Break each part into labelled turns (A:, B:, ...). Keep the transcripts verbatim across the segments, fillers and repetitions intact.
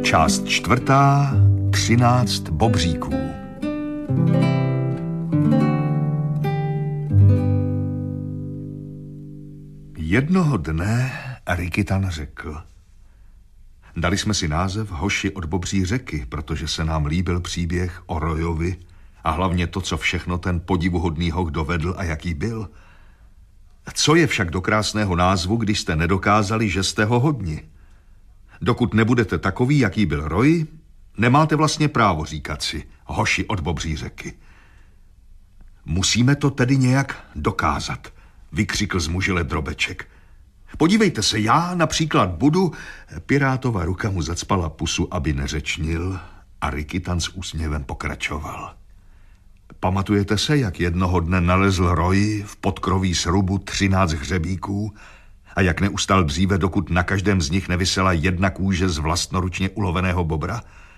A: Část čtvrtá, třináct bobříků. Jednoho dne Rikitan řekl: dali jsme si název Hoši od Bobří řeky, protože se nám líbil příběh o Royovi a hlavně to, co všechno ten podivuhodný hoch dovedl a jaký byl. Co je však do krásného názvu, když jste nedokázali, že jste ho hodni? Dokud nebudete takový, jaký byl Roy, nemáte vlastně právo říkat si Hoši od Bobří řeky. Musíme to tedy nějak dokázat, vykřikl zmužile Drobeček. Podívejte se, já například budu... Pirátova ruka mu zacpala pusu, aby neřečnil, a Rikitan s úsměvem pokračoval. Pamatujete se, jak jednoho dne nalezl Roy v podkroví srubu třináct hřebíků a jak neustal dříve, dokud na každém z nich nevisela jedna kůže z vlastnoručně uloveného bobra?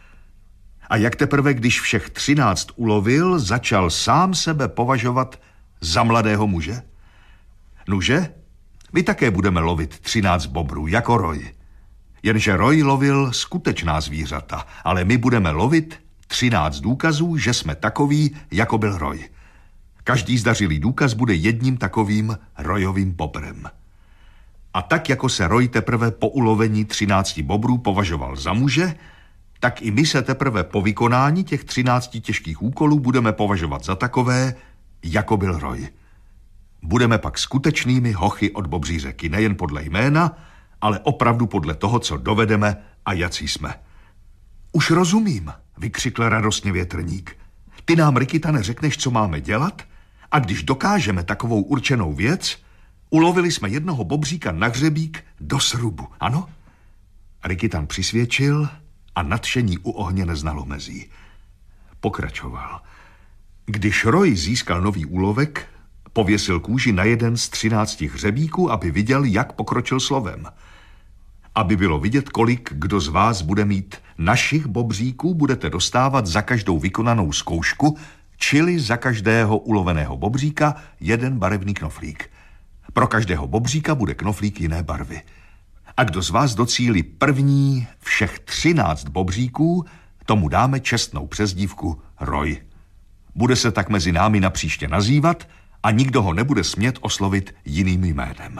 A: A jak teprve, když všech třináct ulovil, začal sám sebe považovat za mladého muže? Nuže, my také budeme lovit třináct bobrů, jako Roy. Jenže Roy lovil skutečná zvířata, ale my budeme lovit třináct důkazů, že jsme takoví, jako byl Roy. Každý zdařilý důkaz bude jedním takovým Royovým bobrem. A tak, jako se Roy teprve po ulovení třinácti bobrů považoval za muže, tak i my se teprve po vykonání těch třinácti těžkých úkolů budeme považovat za takové, jako byl Roy. Budeme pak skutečnými hochy od Bobří řeky, nejen podle jména, ale opravdu podle toho, co dovedeme a jací jsme. Už rozumím, vykřikl radostně větrník. Ty nám, Rikitane, řekneš, co máme dělat? A když dokážeme takovou určenou věc, ulovili jsme jednoho bobříka na hřebík do srubu, ano? Rikitan přisvědčil a nadšení u ohně neznalo mezí. Pokračoval. Když Roy získal nový úlovek, pověsil kůži na jeden z třinácti hřebíků, aby viděl, jak pokročil slovem. Aby bylo vidět, kolik kdo z vás bude mít našich bobříků, budete dostávat za každou vykonanou zkoušku, čili za každého uloveného bobříka jeden barevný knoflík. Pro každého bobříka bude knoflík jiné barvy. A kdo z vás docílí první všech třináct bobříků, tomu dáme čestnou přezdívku Roy. Bude se tak mezi námi napříště nazývat a nikdo ho nebude smět oslovit jiným jménem.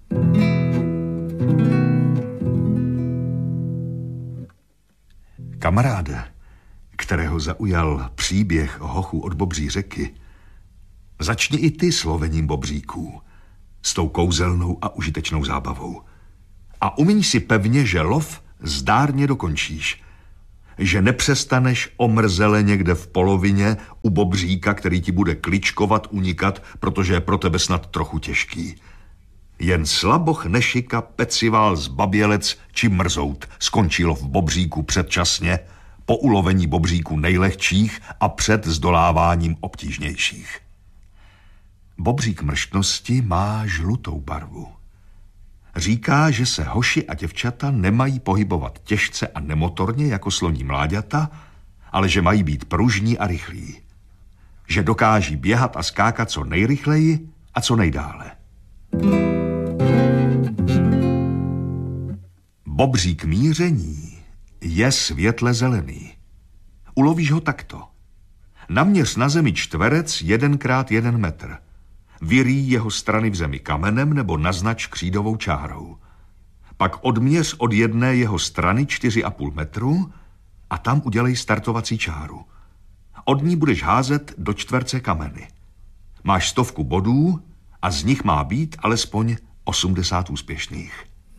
A: Kamaráde, kterého zaujal příběh o hochu od Bobří řeky, začni i ty slovením bobříků, s tou kouzelnou a užitečnou zábavou. A umiň si pevně, že lov zdárně dokončíš, že nepřestaneš omrzele někde v polovině u bobříka, který ti bude kličkovat, unikat, protože je pro tebe snad trochu těžký. Jen slaboch nešika, pecivál, zbabělec či mrzout skončí lov bobříku předčasně, po ulovení bobříku nejlehčích a před zdoláváním obtížnějších. Bobřík mrštnosti má žlutou barvu. Říká, že se hoši a děvčata nemají pohybovat těžce a nemotorně jako sloní mláďata, ale že mají být pružní a rychlí. Že dokáží běhat a skákat co nejrychleji a co nejdále. Bobřík míření je světle zelený. Ulovíš ho takto. Naměř na zemi čtverec jeden krát jeden metr. Vyrýj jeho strany v zemi kamenem nebo naznač křídovou čárou. Pak odměř od jedné jeho strany čtyři a půl metru a tam udělej startovací čáru. Od ní budeš házet do čtverce kameny. Máš stovku bodů a z nich má být alespoň osmdesát úspěšných.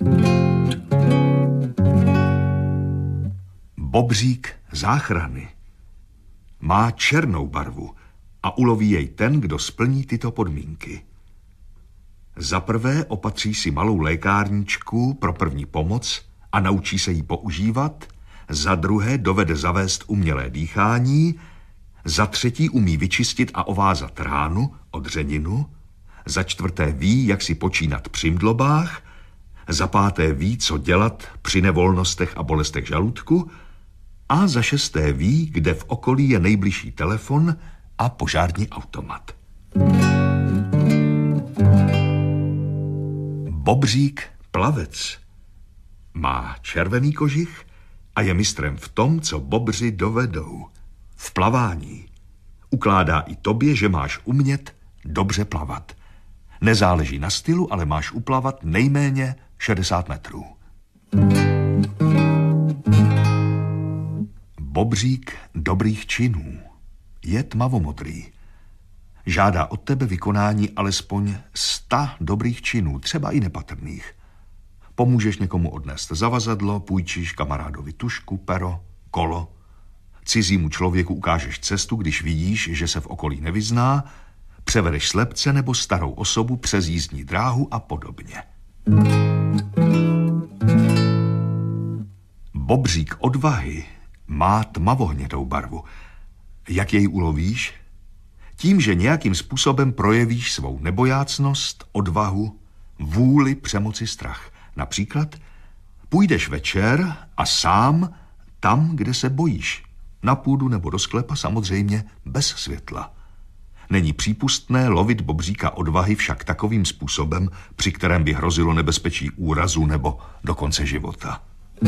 A: Bobřík záchrany má černou barvu a uloví jej ten, kdo splní tyto podmínky. Za prvé opatří si malou lékárničku pro první pomoc a naučí se ji používat, za druhé dovede zavést umělé dýchání, za třetí umí vyčistit a ovázat ránu, odřeninu, za čtvrté ví, jak si počínat při mdlobách, za páté ví, co dělat při nevolnostech a bolestech žaludku a za šesté ví, kde v okolí je nejbližší telefon a požární automat. Bobřík plavec má červený kožich a je mistrem v tom, co bobři dovedou. V plavání. Ukládá i tobě, že máš umět dobře plavat. Nezáleží na stylu, ale máš uplavat nejméně šedesát metrů. Bobřík dobrých činů je tmavomodrý. Žádá od tebe vykonání alespoň sta dobrých činů, třeba i nepatrných. Pomůžeš někomu odnést zavazadlo, půjčíš kamarádovi tužku, pero, kolo. Cizímu člověku ukážeš cestu, když vidíš, že se v okolí nevyzná, převedeš slepce nebo starou osobu přes jízdní dráhu a podobně. Bobřík odvahy má tmavohnědou barvu. Jak jej ulovíš? Tím, že nějakým způsobem projevíš svou nebojácnost, odvahu, vůli přemoci strach. Například půjdeš večer a sám tam, kde se bojíš. Na půdu nebo do sklepa, samozřejmě bez světla. Není přípustné lovit bobříka odvahy však takovým způsobem, při kterém by hrozilo nebezpečí úrazu nebo dokonce života.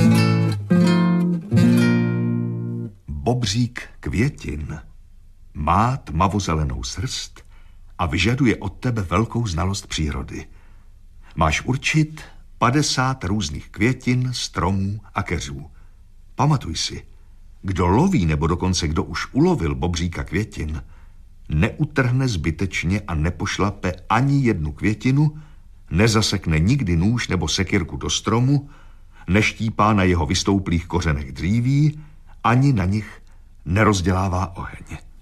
A: Bobřík květin má tmavozelenou srst a vyžaduje od tebe velkou znalost přírody. Máš určit padesát různých květin, stromů a keřů. Pamatuj si, kdo loví nebo dokonce kdo už ulovil bobříka květin, neutrhne zbytečně a nepošlape ani jednu květinu, nezasekne nikdy nůž nebo sekyrku do stromu, neštípá na jeho vystouplých kořenech dříví, ani na nich nerozdělává oheň.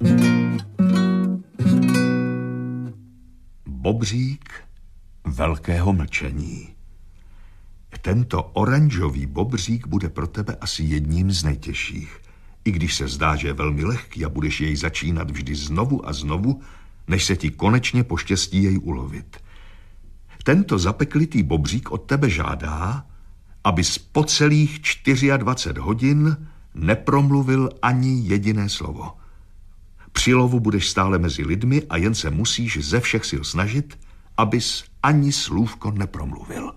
A: Bobřík velkého mlčení. Tento oranžový bobřík bude pro tebe asi jedním z nejtěžších. I když se zdá, že je velmi lehký a budeš jej začínat vždy znovu a znovu, než se ti konečně poštěstí jej ulovit. Tento zapeklitý bobřík od tebe žádá, abys po celých dvacet čtyři hodin nepromluvil ani jediné slovo. Při lovu budeš stále mezi lidmi a jen se musíš ze všech sil snažit, abys ani slůvko nepromluvil.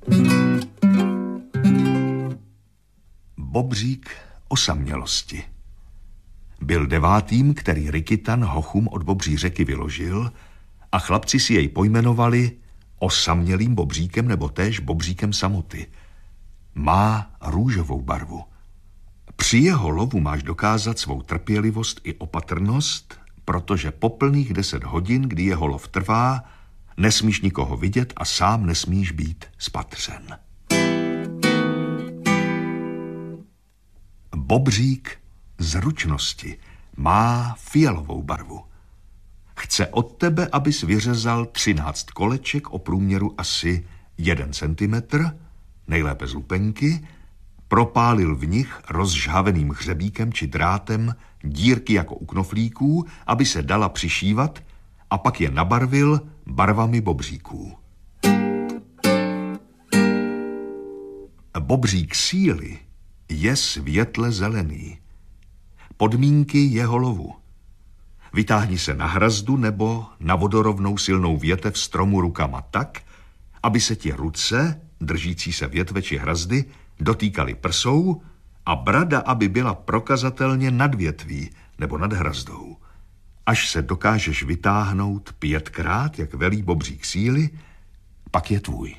A: Bobřík osamělosti. Byl devátým, který Rikytan hochům od Bobří řeky vyložil a chlapci si jej pojmenovali osamělým bobříkem nebo též bobříkem samoty. Má růžovou barvu. Při jeho lovu máš dokázat svou trpělivost i opatrnost, protože po plných deset hodin, kdy jeho lov trvá, nesmíš nikoho vidět a sám nesmíš být spatřen. Bobřík zručnosti má fialovou barvu. Chce od tebe, abys vyřezal třináct koleček o průměru asi jeden centimetr, nejlépe z lupenky, propálil v nich rozžhaveným hřebíkem či drátem dírky jako u knoflíků, aby se dala přišívat, a pak je nabarvil barvami bobříků. Bobřík síly je světle zelený. Podmínky jeho lovu. Vytáhni se na hrazdu nebo na vodorovnou silnou větev stromu rukama tak, aby se ti ruce, držící se větve či hrazdy, dotýkaly prsou a brada, aby byla prokazatelně nad větví nebo nad hrazdou. Až se dokážeš vytáhnout pětkrát, jak velí bobřík síly, pak je tvůj.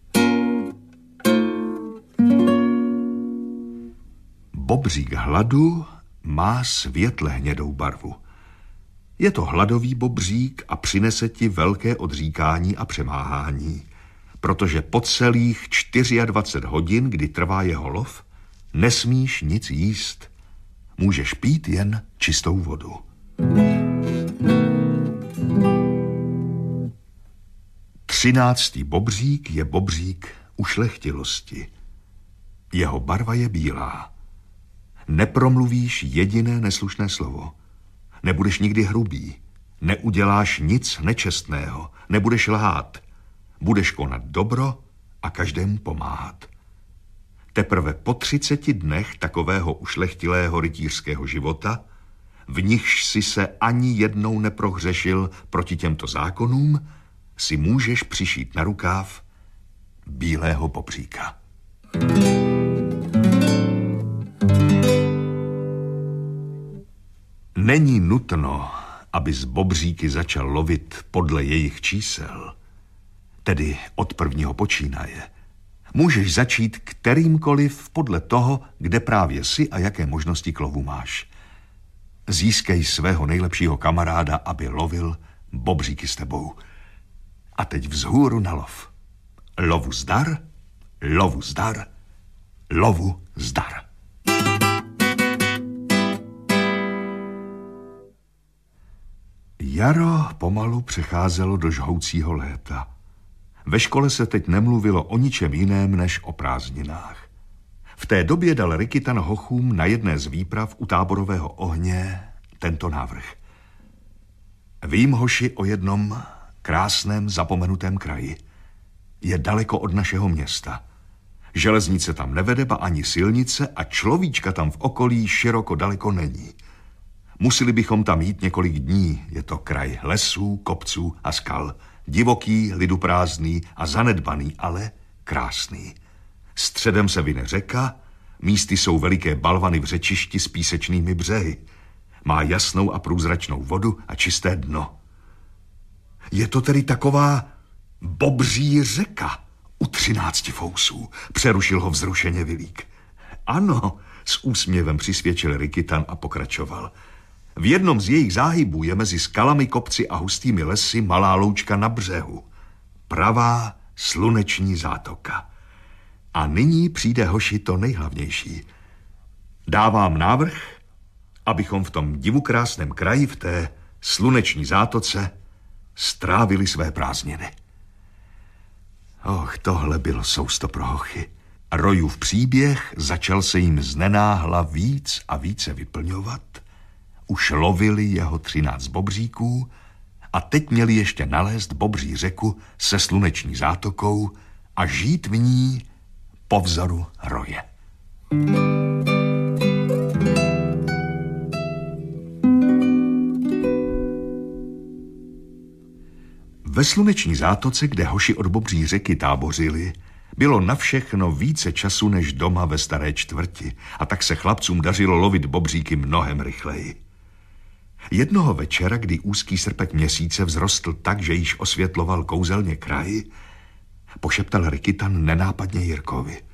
A: Bobřík hladu má světle hnědou barvu. Je to hladový bobřík a přinese ti velké odříkání a přemáhání, protože po celých dvacet čtyři hodin, kdy trvá jeho lov, nesmíš nic jíst. Můžeš pít jen čistou vodu. Třináctý bobřík je bobřík ušlechtilosti. Jeho barva je bílá. Nepromluvíš jediné neslušné slovo. Nebudeš nikdy hrubý. Neuděláš nic nečestného. Nebudeš lhát. Budeš konat dobro a každému pomáhat. Teprve po třiceti dnech takového ušlechtilého rytířského života, v nichž si se ani jednou neprohřešil proti těmto zákonům, si můžeš přišít na rukáv bílého bobříka. Není nutno, aby z bobříky začal lovit podle jejich čísel, tedy od prvního počínaje. Můžeš začít kterýmkoliv podle toho, kde právě jsi a jaké možnosti k lovu máš. Získej svého nejlepšího kamaráda, aby lovil bobříky s tebou. A teď vzhůru na lov. Lovu zdar, lovu zdar, lovu zdar. Jaro pomalu přecházelo do žhoucího léta. Ve škole se teď nemluvilo o ničem jiném než o prázdninách. V té době dal Rikytan hochům na jedné z výprav u táborového ohně tento návrh. Vím, hoši, o jednom krásném zapomenutém kraji. Je daleko od našeho města. Železnice tam nevede, ba ani silnice a človíčka tam v okolí široko daleko není. Museli bychom tam jít několik dní. Je to kraj lesů, kopců a skal. Divoký, liduprázdný a zanedbaný, ale krásný. Středem se vyne řeka, místy jsou veliké balvany v řečišti s písečnými břehy. Má jasnou a průzračnou vodu a čisté dno. Je to tedy taková bobří řeka u třinácti fousů, přerušil ho vzrušeně Vilík. Ano, s úsměvem přisvědčil Rikytan a pokračoval. V jednom z jejich záhybů je mezi skalami, kopci a hustými lesy malá loučka na břehu. Pravá sluneční zátoka. A nyní přijde, hoši, to nejhlavnější. Dávám návrh, abychom v tom divukrásném kraji, v té sluneční zátoce, strávili své prázdniny. Och, tohle bylo sousto pro hochy. Rojův příběh začal se jim znenáhla víc a více vyplňovat. Už lovili jeho třináct bobříků a teď měli ještě nalézt bobří řeku se sluneční zátokou a žít v ní po vzoru Roje. Ve sluneční zátoce, kde hoši od bobří řeky tábořili, bylo na všechno více času než doma ve staré čtvrti a tak se chlapcům dařilo lovit bobříky mnohem rychleji. Jednoho večera, kdy úzký srpek měsíce vzrostl tak, že již osvětloval kouzelně kraj, pošeptal Rikytan nenápadně Jirkovi.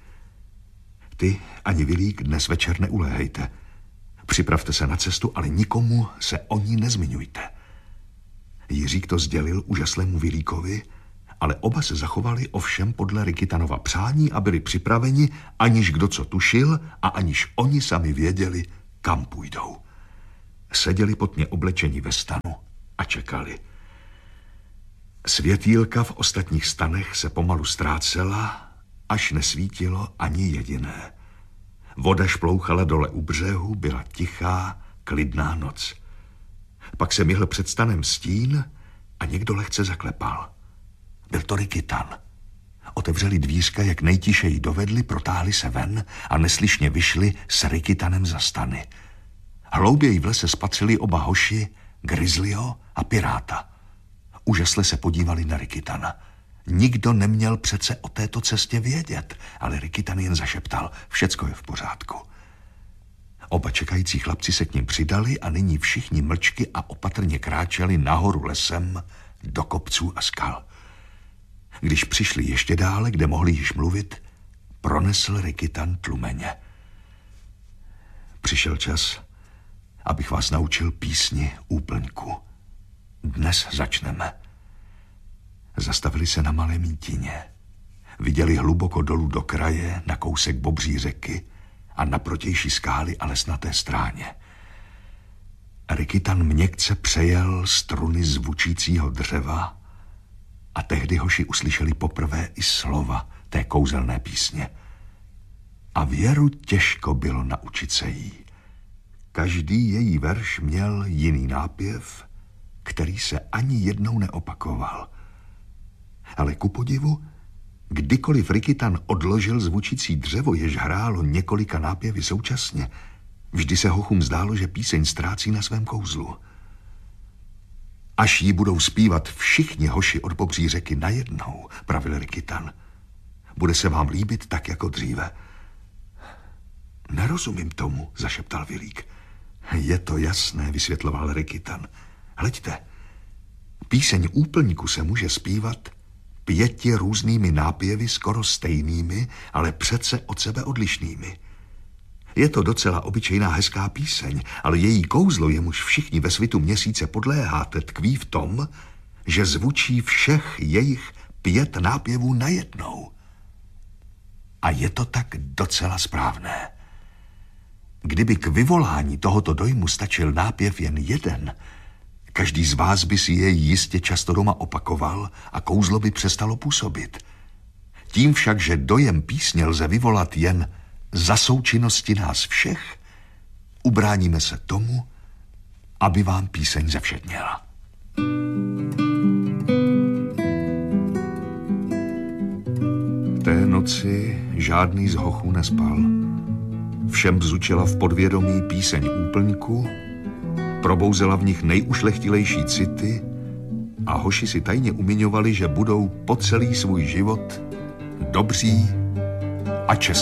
A: Ty ani Vilík dnes večer neuléhejte. Připravte se na cestu, ale nikomu se o ní nezmiňujte. Jiřík to sdělil úžaslému Vilíkovi, ale oba se zachovali ovšem podle Rikytanova přání a byli připraveni, aniž kdo co tušil a aniž oni sami věděli, kam půjdou. Seděli potně oblečení ve stanu a čekali. Světýlka v ostatních stanech se pomalu ztrácela, až nesvítilo ani jediné. Voda šplouchala dole u břehu, byla tichá, klidná noc. Pak se myhl před stanem stín a někdo lehce zaklepal. Byl to Rikytan. Otevřeli dvířka, jak nejtišeji dovedli, protáhli se ven a neslyšně vyšli s Rikytanem za stany. Hlouběji v lese spatřili oba hoši, Grizzlyho a Piráta. Úžasle se podívali na Rikytana. Nikdo neměl přece o této cestě vědět, ale Rikytan jen zašeptal, všecko je v pořádku. Oba čekající chlapci se k ním přidali a nyní všichni mlčky a opatrně kráčeli nahoru lesem do kopců a skal. Když přišli ještě dále, kde mohli již mluvit, pronesl Rikytan tlumeně. Přišel čas, abych vás naučil písni úplňku. Dnes začneme. Zastavili se na malé mítině. Viděli hluboko dolů do kraje, na kousek bobří řeky a na protější skály a lesnaté stráně. Rikytan měkce přejel struny zvučícího dřeva a tehdy hoši uslyšeli poprvé i slova té kouzelné písně. A Věru těžko bylo naučit se jí. Každý její verš měl jiný nápěv, který se ani jednou neopakoval. Ale ku podivu, kdykoliv Rikytan odložil zvučící dřevo, jež hrálo několika nápěvy současně, vždy se hochům zdálo, že píseň ztrácí na svém kouzlu. Až ji budou zpívat všichni hoši od pobří řeky najednou, pravil Rikytan, bude se vám líbit tak jako dříve. Nerozumím tomu, zašeptal Vilík. Je to jasné, vysvětloval Rikitan. Hleďte, píseň Úplňku se může zpívat pěti různými nápěvy, skoro stejnými, ale přece od sebe odlišnými. Je to docela obyčejná hezká píseň, ale její kouzlo, jemuž všichni ve svitu Měsíce podléháte, tkví v tom, že zvučí všech jejich pět nápěvů najednou. A je to tak docela správné. Kdyby k vyvolání tohoto dojmu stačil nápěv jen jeden, každý z vás by si jej jistě často doma opakoval a kouzlo by přestalo působit. Tím však, že dojem písně lze vyvolat jen za součinnosti nás všech, ubráníme se tomu, aby vám píseň zevšedněla. Té noci žádný z hochů nespal. Všem bzučela v podvědomí píseň Úplňku, probouzela v nich nejušlechtilejší city a hoši si tajně umiňovali, že budou po celý svůj život dobří a čestní.